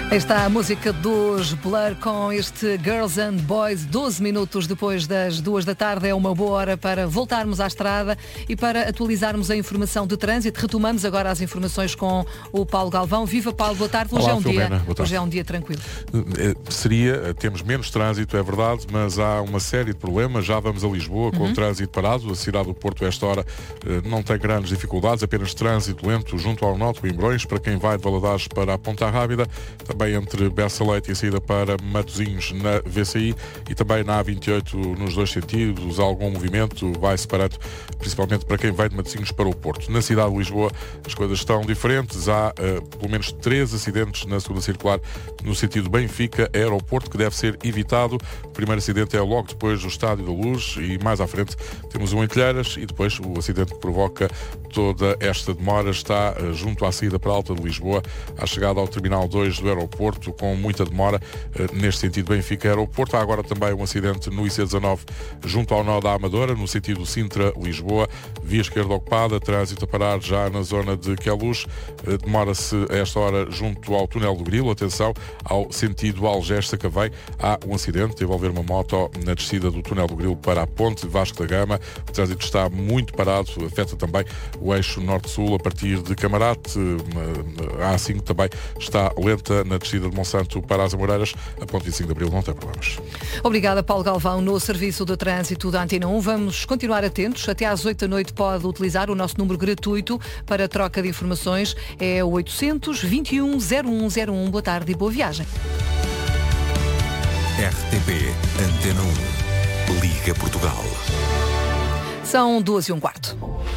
Aí está a música dos Blur com este Girls and Boys. 12 minutos depois das 2 da tarde é uma boa hora para voltarmos à estrada e para atualizarmos a informação de trânsito. Retomamos agora as informações com o Paulo Galvão. Viva Paulo, boa tarde. Olá, Filomena. Hoje é um dia tranquilo. Temos menos trânsito, é verdade, mas há uma série de problemas. Já vamos a Lisboa com o trânsito parado. A cidade do Porto, a esta hora, não tem grandes dificuldades, apenas trânsito lento junto ao Nó de Coimbrões, para quem vai de Valadares para a Ponta Rábida, também entre Bessa Leite e a saída para Matosinhos na VCI e também na A28 nos dois sentidos. Algum movimento vai separando, principalmente para quem vai de Matosinhos para o Porto. Na cidade de Lisboa as coisas estão diferentes. Há pelo menos 3 acidentes na segunda circular no sentido Benfica-Aeroporto, que deve ser evitado. O primeiro acidente é logo depois do Estádio da Luz e mais à frente temos um em Telheiras, e depois o acidente que provoca toda esta demora está junto à saída para a Alta de Lisboa, à chegada ao Terminal 2 do aeroporto, com muita demora neste sentido Benfica-Aeroporto. Há agora também um acidente no IC19 junto ao Nó da Amadora, no sentido Sintra-Lisboa, via esquerda ocupada, trânsito a parar já na zona de Queluz. Demora-se a esta hora junto ao túnel do Grilo. Atenção ao sentido Algés-Sacavém, há um acidente a envolver uma moto na descida do túnel do Grilo para a ponte de Vasco da Gama. O trânsito está muito parado, afeta também o eixo norte-sul a partir de Camarate. A A5 também está lenta na descida de Monsanto para as Amoreiras. A ponte 25 de Abril não tem problemas. Obrigada, Paulo Galvão. No Serviço de Trânsito da Antena 1, vamos continuar atentos. Até às 8 da noite pode utilizar o nosso número gratuito para troca de informações. É o 800-21-0101. Boa tarde e boa viagem. RTP Antena 1. Liga Portugal. São 2h15.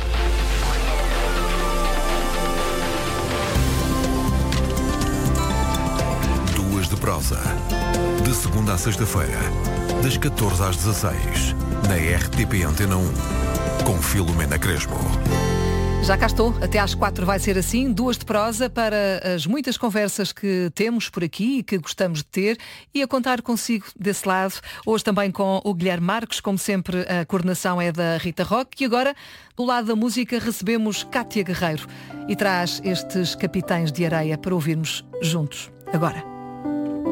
Duas de prosa. De segunda a sexta-feira, das 14 às 16, na RTP Antena 1, com Filomena Crespo. Já cá estou, até às 4 vai ser assim, 2 de prosa para as muitas conversas que temos por aqui e que gostamos de ter, e a contar consigo desse lado, hoje também com o Guilherme Marques. Como sempre, a coordenação é da Rita Roque, e agora, do lado da música, recebemos Cátia Guerreiro e traz estes Capitães de Areia para ouvirmos juntos, agora.